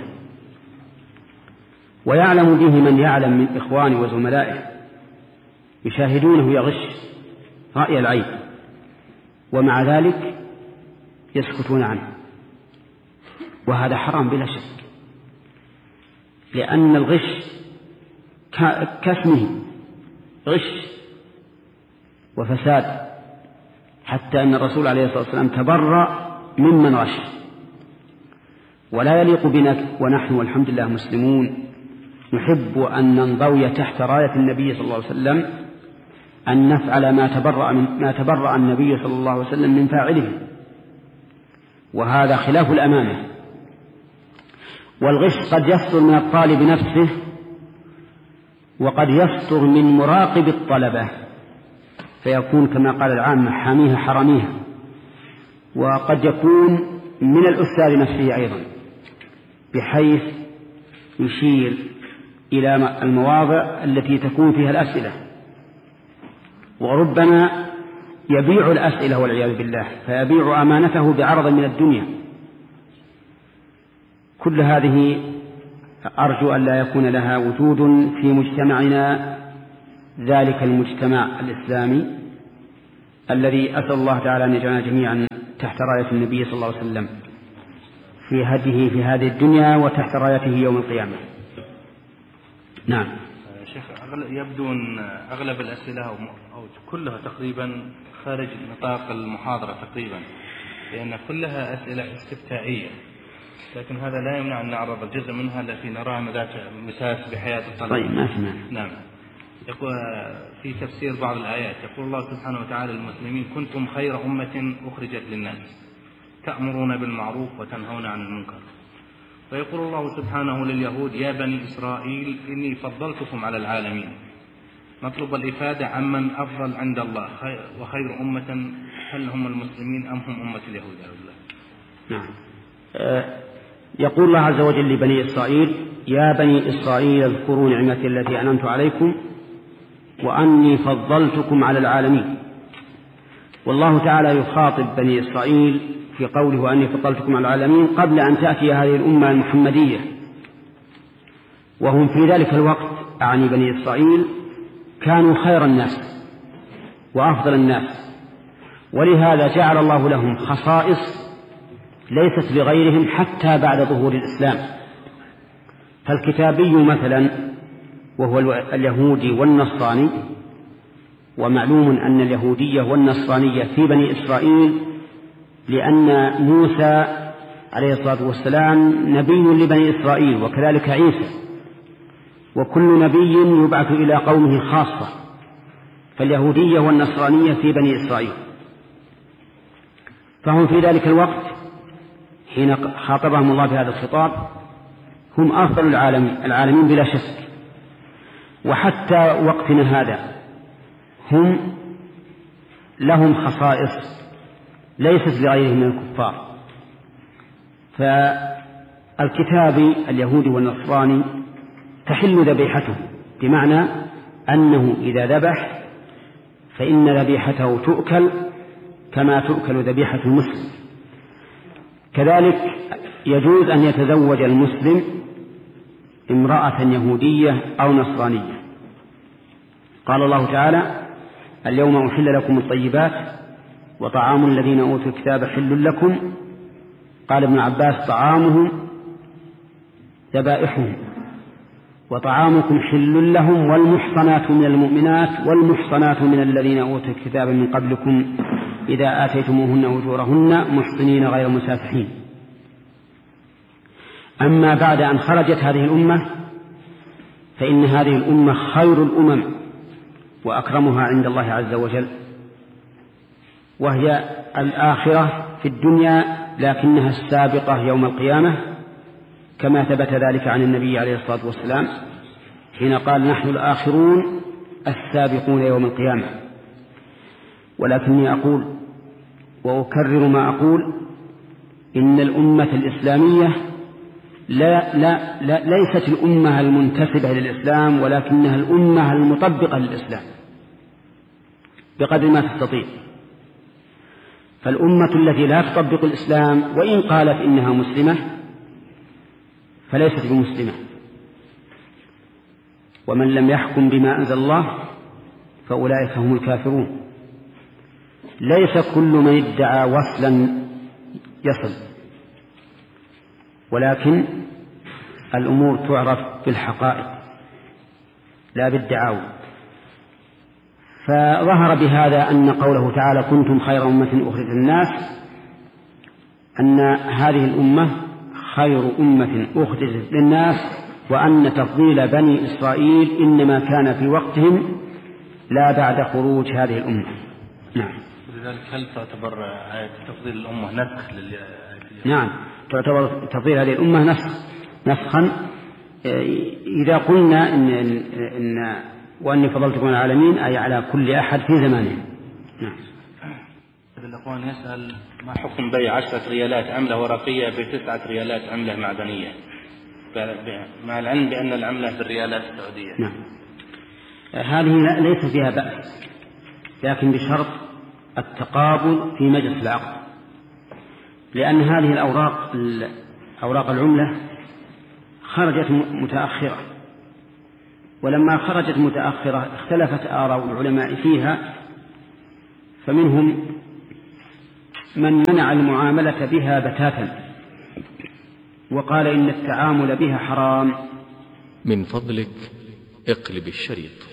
[SPEAKER 3] ويعلم به من يعلم من إخوانه وزملائه، يشاهدونه يغش رأي العين، ومع ذلك يسكتون عنه. وهذا حرام بلا شك، لأن الغش كاسمه غش وفساد، حتى أن الرسول عليه الصلاة والسلام تبرأ ممن غش. ولا يليق بنا ونحن والحمد لله مسلمون نحب أن ننضوي تحت راية النبي صلى الله عليه وسلم أن نفعل ما تبرأ النبي صلى الله عليه وسلم من فاعله، وهذا خلاف الأمانة. والغش قد يصدر من الطالب نفسه، وقد يصدر من مراقب الطلبة، فيكون كما قال العامة حاميها حراميها. وقد يكون من الأستاذ نفسه أيضا، بحيث يشير إلى المواضع التي تكون فيها الأسئلة، وربما يبيع الأسئلة والعياذ بالله، فيبيع أمانته بعرض من الدنيا. كل هذه أرجو أن لا يكون لها وجود في مجتمعنا، ذلك المجتمع الإسلامي الذي أسأل الله تعالى أن يجعلنا جميعا تحت راية النبي صلى الله عليه وسلم في هديه في هذه الدنيا وتحت رايته يوم القيامة. نعم.
[SPEAKER 4] شيخ، يبدو أن أغلب الأسئلة أو كلها تقريبا خارج نطاق المحاضرة تقريبا، لأن كلها أسئلة استفتائية، لكن هذا لا يمنع أن نعرض جزء منها التي نراها ذات مساس بحياة الطلبة.
[SPEAKER 3] طيب ماشي.
[SPEAKER 4] نعم. يقول في تفسير بعض الآيات يقول الله سبحانه وتعالى للمسلمين: كنتم خير أمة أخرجت للناس تأمرون بالمعروف وتنهون عن المنكر. ويقول الله سبحانه لليهود: يا بني إسرائيل إني فضلتكم على العالمين. نطلب الإفادة عمن أفضل عند الله وخير أمة، هل هم المسلمين أم هم أمة اليهود؟
[SPEAKER 3] نعم. يقول الله عز وجل لبني إسرائيل: يا بني إسرائيل اذكروا نعمتي التي أنعمت عليكم وأني فضلتكم على العالمين. والله تعالى يخاطب بني إسرائيل في قوله وأني فضلتكم على العالمين قبل أن تأتي هذه الأمة المحمدية، وهم في ذلك الوقت أعني بني إسرائيل كانوا خير الناس وأفضل الناس، ولهذا جعل الله لهم خصائص ليست لغيرهم حتى بعد ظهور الإسلام. فالكتابي مثلا وهو اليهودي والنصراني، ومعلوم أن اليهودية والنصرانية في بني إسرائيل لأن موسى عليه الصلاة والسلام نبي لبني إسرائيل، وكذلك عيسى، وكل نبي يبعث إلى قومه خاصة، فاليهودية والنصرانية في بني إسرائيل. فهم في ذلك الوقت حين خاطبهم الله بهذا الخطاب هم أفضل العالمين بلا شك، وحتى وقتنا هذا هم لهم خصائص ليست لغيرهم من الكفار. فالكتابي اليهودي والنصراني تحل ذبيحته، بمعنى أنه إذا ذبح فإن ذبيحته تؤكل كما تؤكل ذبيحة المسلم. كذلك يجوز أن يتزوج المسلم امرأة يهودية أو نصرانية. قال الله تعالى: اليوم أحل لكم الطيبات وطعام الذين أوتوا الكتاب حل لكم. قال ابن عباس: طعامهم ذبائحهم وطعامكم حل لهم والمحصنات من المؤمنات والمحصنات من الذين أوتوا الكتاب من قبلكم إذا آتيتموهن أجورهن محصنين غير مسافحين. أما بعد أن خرجت هذه الأمة فإن هذه الأمة خير الأمم وأكرمها عند الله عز وجل، وهي الآخرة في الدنيا لكنها السابقة يوم القيامة، كما ثبت ذلك عن النبي عليه الصلاة والسلام حين قال: نحن الآخرون السابقون يوم القيامة. ولكني أقول وأكرر ما أقول: إن الأمة الإسلامية ليست الأمة المنتسبة للإسلام، ولكنها الأمة المطبقة للإسلام بقدر ما تستطيع. فالأمة التي لا تطبق الإسلام وإن قالت إنها مسلمة فليست بمسلمة. ومن لم يحكم بما أنزل الله فأولئك هم الكافرون. ليس كل من ادعى وصلا يصل، ولكن الأمور تعرف بالحقائق لا بالدعاوى. فظهر بهذا أن قوله تعالى: كنتم خير أمة أخرجت للناس، أن هذه الأمة خير أمة أخرجت للناس، وأن تفضيل بني إسرائيل إنما كان في وقتهم لا بعد خروج هذه الأمة. نعم.
[SPEAKER 4] لذلك هل تعتبر آية تفضيل الأمة نسخ
[SPEAKER 3] نعم، تعتبر تفضيل هذه الأمة نسخا إذا قلنا إن وأني فضلتكم على العالمين أي على كل أحد في زمانه. نعم.
[SPEAKER 4] الأخوان يسأل: ما حكم بيع 10 ريالات عملة ورقية ب9 ريالات عملة معدنية، مع العلم بأن العملة بالريالات السعودية؟
[SPEAKER 3] نعم. هذه ليس فيها بأس، لكن بشرط التقابل في مجلس العقد، لأن هذه أوراق العملة خرجت متأخرة، ولما خرجت متأخرة اختلفت آراء العلماء فيها، فمنهم من منع المعاملة بها بتاتا وقال إن التعامل بها حرام.
[SPEAKER 5] من فضلك اقلب الشريط.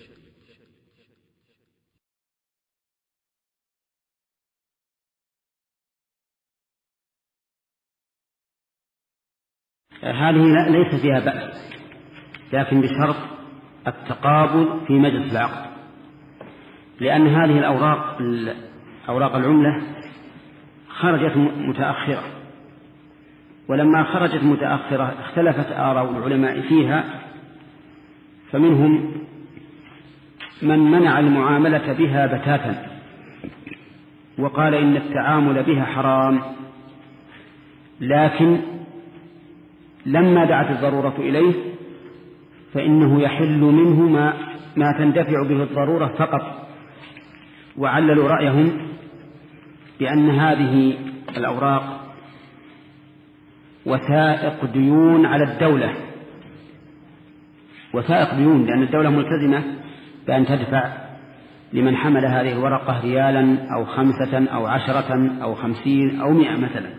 [SPEAKER 3] هذه ليس فيها بأس، لكن بشرط التقابض في مجلس العقد، لأن هذه أوراق العملة خرجت متأخرة، ولما خرجت متأخرة اختلفت آراء العلماء فيها، فمنهم من منع المعاملة بها بتاتا وقال إن التعامل بها حرام، لكن لما دعت الضرورة إليه فإنه يحل منه ما تندفع به الضرورة فقط. وعللوا رأيهم بأن هذه الأوراق وثائق ديون على الدولة، وثائق ديون، لأن الدولة ملتزمة بأن تدفع لمن حمل هذه الورقة ريالا أو 5 أو 10 أو 50 أو 100 مثلا.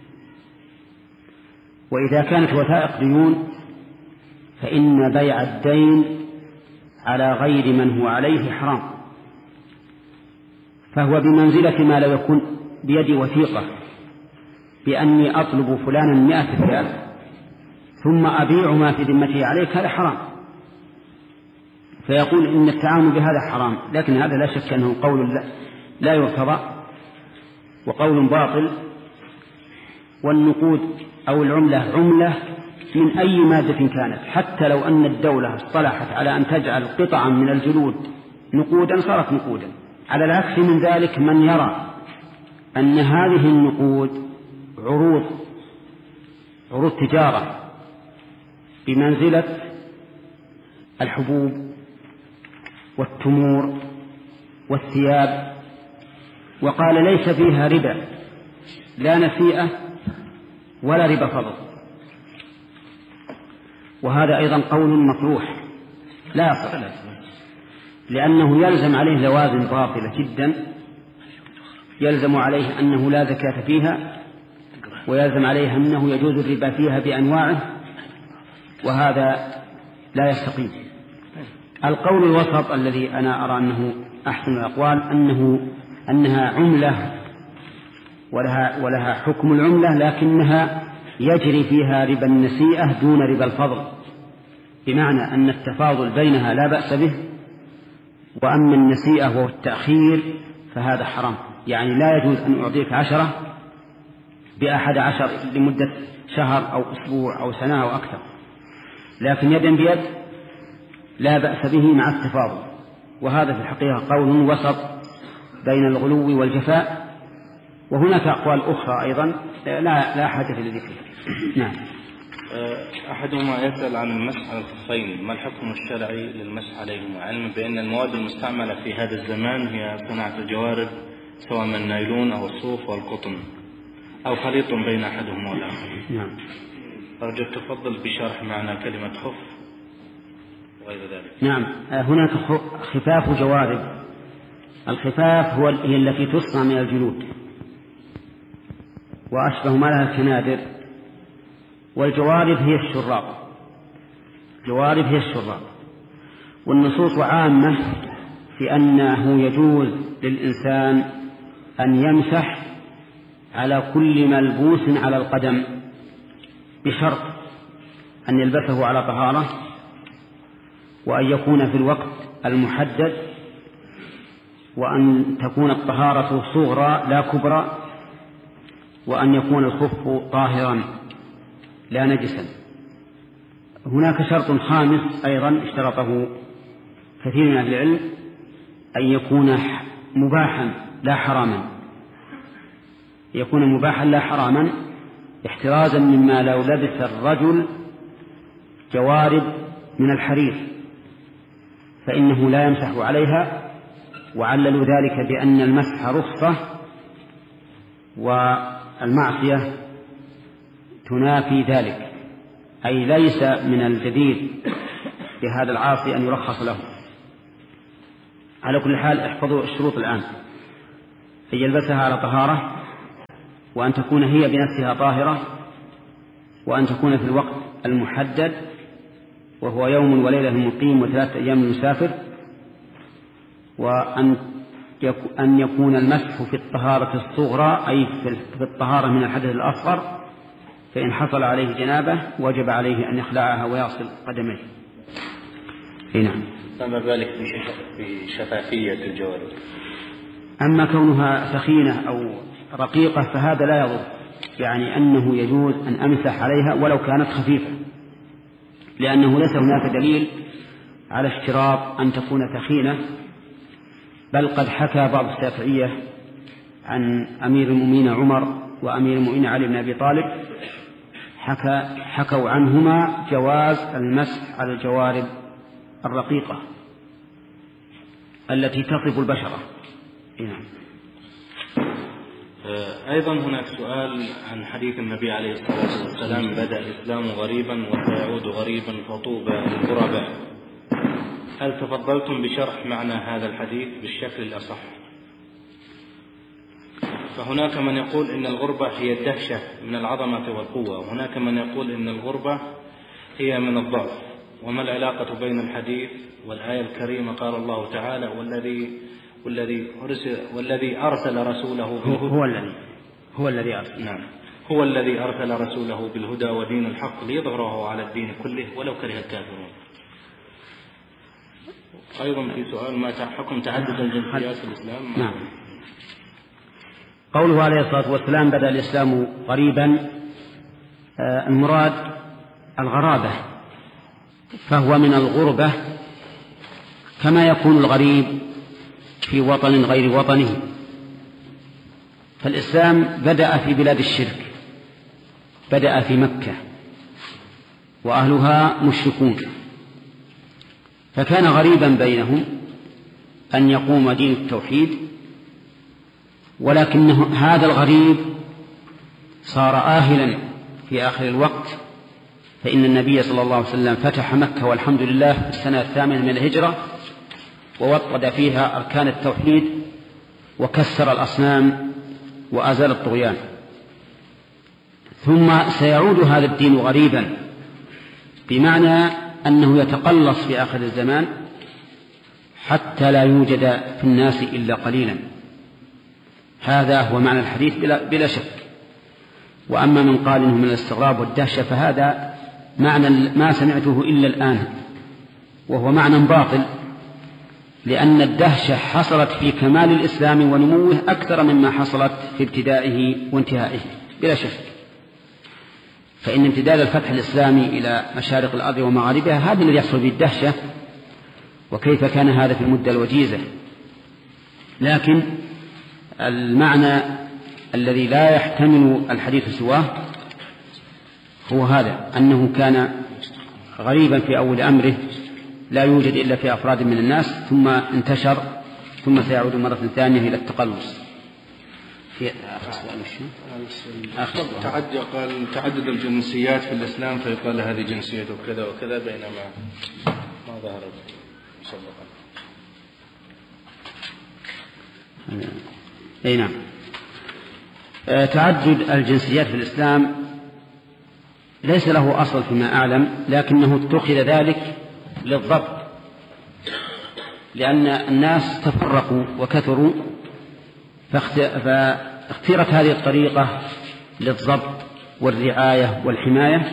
[SPEAKER 3] وإذا كانت وثائق ديون فإن بيع الدين على غير من هو عليه حرام، فهو بمنزلة ما لو يكون بيدي وثيقة بأني أطلب فلانا 100 ريال ثم أبيع ما في ذمته عليك، هذا حرام. فيقول إن التعامل بهذا حرام، لكن هذا لا شك أنه قول لا يرتضى وقول باطل. والنقود أو العملة عملة من أي مادة كانت، حتى لو أن الدولة اصطلحت على أن تجعل قطعا من الجلود نقودا صارت نقودا. على العكس من ذلك من يرى أن هذه النقود عروض تجارة بمنزلة الحبوب والتمور والثياب، وقال ليس فيها ربا، لا نسيئة ولا ربا فضل، وهذا أيضا قول مطروح لا يصح، لأنه يلزم عليه لوازم باطلة جدا. يلزم عليه أنه لا زكاة فيها، ويلزم عليه أنه يجوز الربا فيها بأنواعه، وهذا لا يستقيم. القول الوسط الذي أنا أرى أنه أحسن الأقوال أنها عملة ولها حكم العملة، لكنها يجري فيها ربا النسيئة دون ربا الفضل، بمعنى أن التفاضل بينها لا بأس به، وأما النسيئة وهو التأخير فهذا حرام. يعني لا يجوز أن أعطيك 10 ب11 لمدة شهر أو أسبوع أو سنة أو أكثر، لكن يدا بيد لا بأس به مع التفاضل. وهذا في الحقيقة قول وسط بين الغلو والجفاء. وهناك أقوال أخرى أيضا لا حاجة لذكرها. نعم.
[SPEAKER 4] أحدهما يسأل عن المسح على الخفين، ما الحكم الشرعي للمسح عليهما، علما بأن المواد المستعملة في هذا الزمان هي صناعة الجوارب سواء من النايلون أو الصوف والقطن أو خليط بين أحدهما والآخر.
[SPEAKER 3] نعم.
[SPEAKER 4] أرجو التفضل بشرح معنى كلمة خف وغير ذلك.
[SPEAKER 3] نعم، هناك خفاف جوارب. الخفاف هي التي تصنع من الجلود وأشبه ما لها الكنادر، والجوارب هي الشراب. والنصوص عامة في أنه يجوز للإنسان أن يمسح على كل ملبوس على القدم بشرط أن يلبسه على طهارة، وأن يكون في الوقت المحدد، وأن تكون الطهارة صغرى لا كبرى، وأن يكون الخف طاهرا لا نجسا. هناك شرط خامس أيضا اشترطه كثير من أهل العلم، أن يكون مباحا لا حراما، يكون مباحا لا حراما احترازا مما لو لبس الرجل جوارب من الحرير فإنه لا يمسح عليها، وعللوا ذلك بأن المسح رخصة والمعصية تنافي ذلك، أي ليس من الجديد بهذا العاصي أن يرخص له. على كل حال احفظوا الشروط الآن: أن يلبسها على طهارة، وأن تكون هي بنفسها طاهرة، وأن تكون في الوقت المحدد وهو يوم وليلة للمقيم و3 أيام للمسافر، وأن يكون المسح في الطهارة الصغرى أي في الطهارة من الحدث الأصغر، فإن حصل عليه جنابة وجب عليه أن يخلعها ويغسل قدميه. نعم.
[SPEAKER 4] فما بالك بشفافية الجوارب؟
[SPEAKER 3] أما كونها ثخينة أو رقيقة فهذا لا يضر، يعني أنه يجوز أن أمسح عليها ولو كانت خفيفة، لأنه ليس هناك دليل على اشتراط أن تكون ثخينة، بل قد حكى بعض الشافعية عن أمير المؤمنين عمر وأمير المؤمنين علي بن أبي طالب حكوا عنهما جواز المسح على الجوارب الرقيقة التي تصف البشرة. نعم.
[SPEAKER 4] أيضا هناك سؤال عن حديث النبي عليه الصلاة والسلام: بدأ الإسلام غريبا وسيعود غريبا فطوبى للغرباء. هل تفضلتم بشرح معنى هذا الحديث بالشكل الأصح؟ فهناك من يقول إن الغربة هي الدهشة من العظمة والقوة، وهناك من يقول إن الغربة هي من الضعف. وما العلاقة بين الحديث والآية الكريمة؟ قال الله تعالى: والذي أرسل رسوله
[SPEAKER 3] هو الذي أرسل.
[SPEAKER 4] نعم، هو الذي أرسل رسوله بالهدى ودين الحق ليظهره على الدين كله ولو كره الكافرون. أيضا في سؤال: ما حكم تعدد الجنسيات في الإسلام؟
[SPEAKER 3] نعم. قوله عليه الصلاة والسلام: بدأ الإسلام غريبا، المراد الغرابة، فهو من الغربة كما يكون الغريب في وطن غير وطنه. فالإسلام بدأ في بلاد الشرك، بدأ في مكة وأهلها مشركون، فكان غريبا بينهم أن يقوم دين التوحيد، ولكن هذا الغريب صار آهلا في آخر الوقت، فإن النبي صلى الله عليه وسلم فتح مكة والحمد لله في السنة 8 من الهجرة، ووطد فيها أركان التوحيد وكسر الأصنام وأزال الطغيان. ثم سيعود هذا الدين غريبا، بمعنى أنه يتقلص في آخر الزمان حتى لا يوجد في الناس إلا قليلا. هذا هو معنى الحديث بلا شك. وأما من قال إنه من الاستغراب والدهشة فهذا معنى ما سمعته إلا الآن، وهو معنى باطل، لأن الدهشة حصلت في كمال الإسلام ونموه أكثر مما حصلت في ابتدائه وانتهائه بلا شك. فإن امتداد الفتح الإسلامي إلى مشارق الأرض ومغاربها هذا الذي يحصل به الدهشة، وكيف كان هذا في المدة الوجيزة. لكن المعنى الذي لا يحتمل الحديث سواه هو هذا، أنه كان غريبا في أول أمره لا يوجد إلا في أفراد من الناس، ثم انتشر، ثم سيعود مرة ثانية إلى التقلص. في
[SPEAKER 4] تعدد الجنسيات في الإسلام، فيقال هذه جنسيته كذا وكذا، بينما ما ظهر مسبقا.
[SPEAKER 3] أي نعم. تعدد الجنسيات في الإسلام ليس له أصل فيما أعلم، لكنه اتخذ ذلك للضبط، لأن الناس تفرقوا وكثروا، فاختيرت هذه الطريقة للضبط والرعاية والحماية،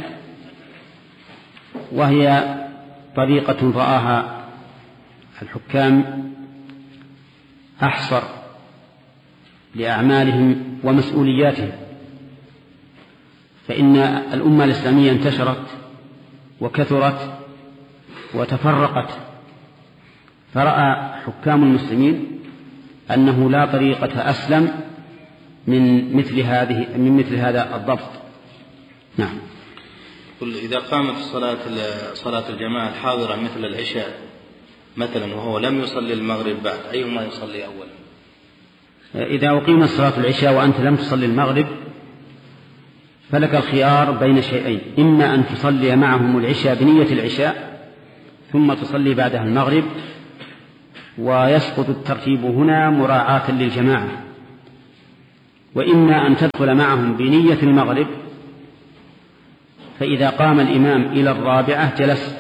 [SPEAKER 3] وهي طريقة رآها الحكام أحصر لأعمالهم ومسؤولياتهم. فإن الأمة الإسلامية انتشرت وكثرت وتفرقت، فرأى حكام المسلمين أنه لا طريقة أسلم من مثل هذا الضبط. نعم.
[SPEAKER 4] إذا قامت صلاة الجماعة الحاضرة مثل العشاء مثلا وهو لم يصلي المغرب بعد، أيهما يصلي أولا؟
[SPEAKER 3] إذا أقيمت صلاة العشاء وأنت لم تصلي المغرب فلك الخيار بين شيئين: إما أن تصلي معهم العشاء بنية العشاء ثم تصلي بعدها المغرب، ويسقط الترتيب هنا مراعاة للجماعة، وإما أن تدخل معهم بنية المغرب، فإذا قام الإمام إلى 4 جلست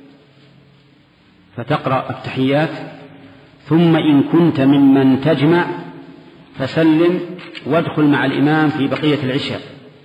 [SPEAKER 3] فتقرأ التحيات، ثم إن كنت ممن تجمع فسلم وادخل مع الإمام في بقية العشاء.